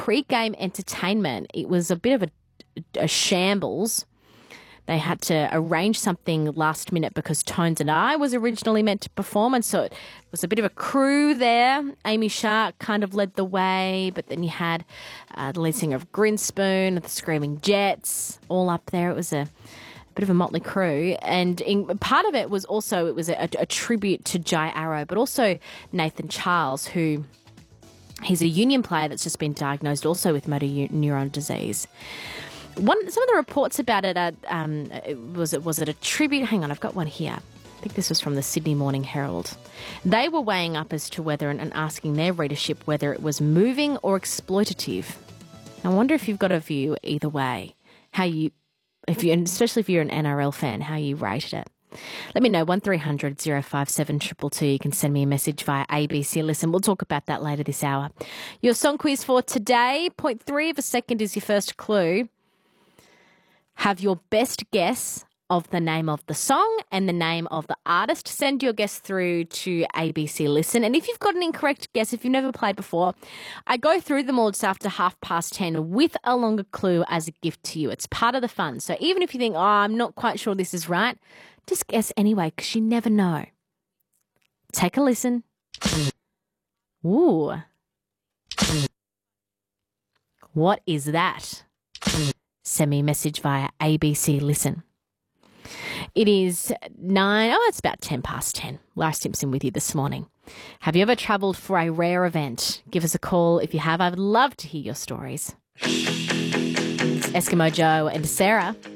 pre-game entertainment. It was a bit of a shambles. They had to arrange something last minute because Tones and I was originally meant to perform, and so it was a bit of a crew there. Amy Shark kind of led the way, but then you had the lead singer of Grinspoon, the Screaming Jets, all up there. It was a bit of a motley crew, and part of it was also a tribute to Jai Arrow, but also Nathan Charles, who he's a union player that's just been diagnosed also with motor neuron disease. Some of the reports about it was it a tribute? Hang on, I've got one here. I think this was from the Sydney Morning Herald. They were weighing up as to whether and asking their readership whether it was moving or exploitative. I wonder if you've got a view either way, especially if you're an NRL fan, how you rated it. Let me know, 1300 057 222. You can send me a message via ABC Listen. We'll talk about that later this hour. Your song quiz for today, 0.3 of a second is your first clue. Have your best guess of the name of the song and the name of the artist. Send your guess through to ABC Listen. And if you've got an incorrect guess, if you've never played before, I go through them all just after 10:30 with a longer clue as a gift to you. It's part of the fun. So even if you think, I'm not quite sure this is right, just guess anyway, because you never know. Take a listen. Ooh. What is that? Send me a message via ABC Listen. It is it's about 10:10. Lara Simpson with you this morning. Have you ever travelled for a rare event? Give us a call if you have. I would love to hear your stories. It's Eskimo Joe and Sarah.